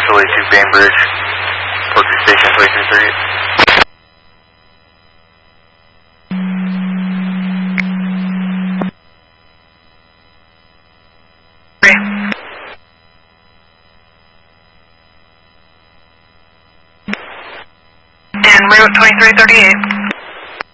Philly to Bainbridge, Poultry Station 2338. En route 2338.